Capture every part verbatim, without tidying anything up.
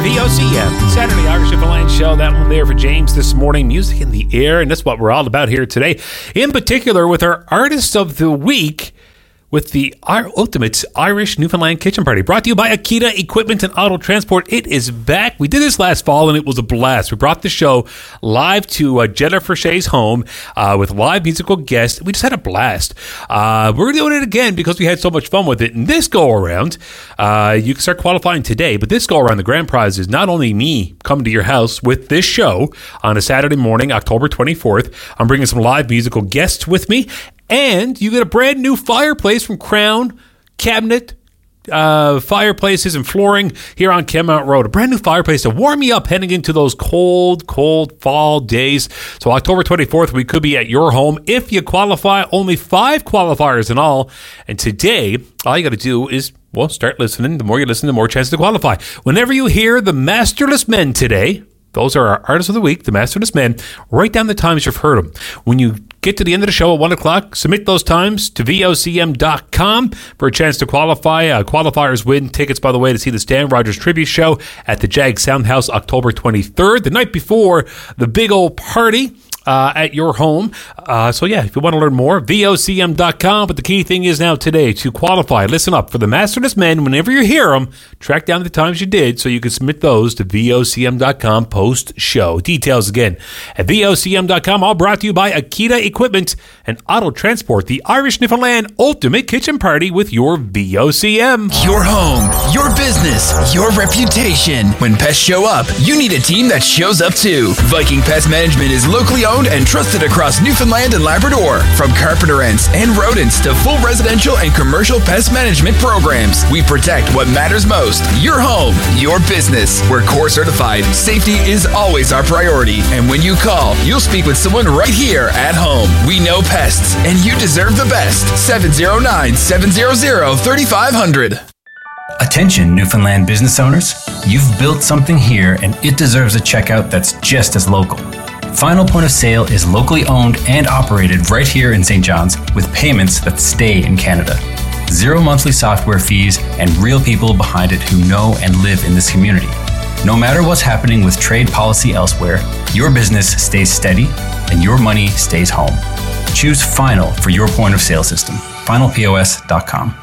V O C M, Saturday Irish Newfoundland show. That one there for James this morning. Music in the air, and that's what we're all about here today. In particular, with our Artist of the Week, with the Ultimate Irish Newfoundland Kitchen Party, brought to you by Akita Equipment and Auto Transport. It is back. We did this last fall, and it was a blast. We brought the show live to uh, Jennifer Shea's home uh, with live musical guests. We just had a blast. Uh, we're doing it again because we had so much fun with it. And this go-around, uh, you can start qualifying today, but this go-around, the grand prize is not only me coming to your house with this show on a Saturday morning, October twenty-fourth. I'm bringing some live musical guests with me, and you get a brand new fireplace from Crown Cabinet uh, Fireplaces and Flooring here on Kenmount Road. A brand new fireplace to warm you up heading into those cold, cold fall days. So October twenty-fourth, we could be at your home if you qualify. Only five qualifiers in all. And today, all you got to do is, well, start listening. The more you listen, the more chance to qualify. Whenever you hear the Masterless Men today, those are our Artists of the Week, the Masterless Men. Write down the times you've heard them. When you get to the end of the show at one o'clock, submit those times to V O C M dot com for a chance to qualify. Uh, qualifiers win tickets, by the way, to see the Stan Rogers Tribute Show at the Jag Soundhouse October twenty-third, the night before the big old party Uh, at your home. Uh, so yeah, if you want to learn more, V O C M dot com. But the key thing is now today to qualify. Listen up for the Masterless Men. Whenever you hear them, track down the times you did so you can submit those to V O C M dot com post show. Details again at V O C M dot com. All brought to you by Akita Equipment and Auto Transport, the Irish Newfoundland Ultimate Kitchen Party with your V O C M. Your home, your business, your reputation. When pests show up, you need a team that shows up too. Viking Pest Management is locally owned and trusted across Newfoundland and Labrador. From carpenter ants and rodents to full residential and commercial pest management programs, we protect what matters most. Your home, your business. We're core certified. Safety is always our priority. And when you call, you'll speak with someone right here at home. We know pests, and you deserve the best. seven oh nine, seven hundred, thirty-five hundred. Attention, Newfoundland business owners. You've built something here, and it deserves a checkout that's just as local. Final Point of Sale is locally owned and operated right here in Saint John's with payments that stay in Canada. Zero monthly software fees and real people behind it who know and live in this community. No matter what's happening with trade policy elsewhere, your business stays steady and your money stays home. Choose Final for your point of sale system. final P O S dot com.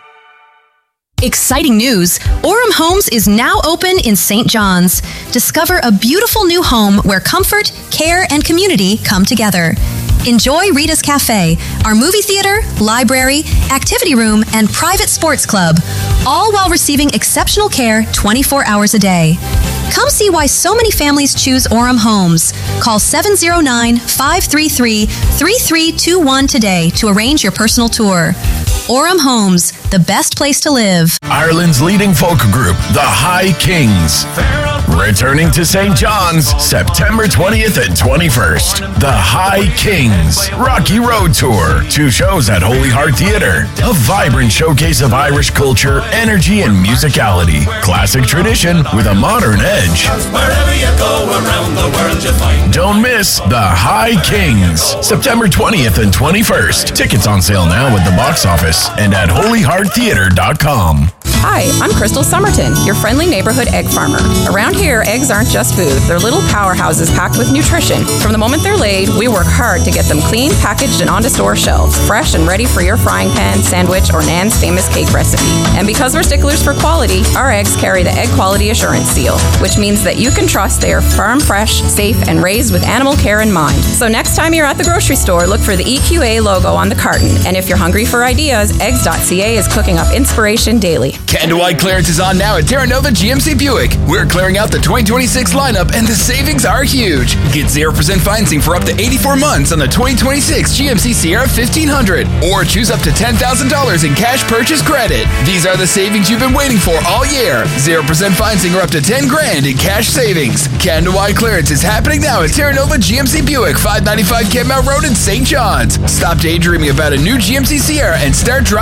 Exciting news! Orem Homes is now open in Saint John's. Discover a beautiful new home where comfort, care, and community come together. Enjoy Rita's Cafe, our movie theater, library, activity room, and private sports club, all while receiving exceptional care twenty-four hours a day. Come see why so many families choose Orem Homes. Call seven oh nine, five three three, three three two one today to arrange your personal tour. Orem Homes, the best place to live. Ireland's leading folk group, the High Kings. Returning to Saint John's, September twentieth and twenty-first. The High Kings Rocky Road Tour. Two shows at Holy Heart Theatre. A vibrant showcase of Irish culture, energy, and musicality. Classic tradition with a modern edge. Wherever you go around the world, you find. Don't miss The High Kings, September twentieth and twenty-first. Tickets on sale now at the box office and at holy heart theatre dot com. Hi, I'm Crystal Somerton, your friendly neighborhood egg farmer. Around here, eggs aren't just food. They're little powerhouses packed with nutrition. From the moment they're laid, we work hard to get them clean, packaged, and onto store shelves, fresh and ready for your frying pan, sandwich, or Nan's famous cake recipe. And because we're sticklers for quality, our eggs carry the Egg Quality Assurance Seal, which means that you can trust they are farm fresh, safe, and raised with animal care in mind. So next time you're at the grocery store, look for the E Q A logo on the carton. And if you're hungry for ideas, eggs dot c a is cooking up inspiration daily. Canada-wide clearance is on now at Terra Nova G M C Buick. We're clearing out the twenty twenty-six lineup, and the savings are huge. Get zero percent financing for up to eighty-four months on the twenty twenty-six G M C Sierra fifteen hundred, or choose up to ten thousand dollars in cash purchase credit. These are the savings you've been waiting for all year. zero percent financing or up to ten grand in cash savings. Canada-wide clearance is happening now at Terra Nova G M C Buick, five ninety-five Kenmount Road in Saint John's. Stop daydreaming about a new G M C Sierra and start driving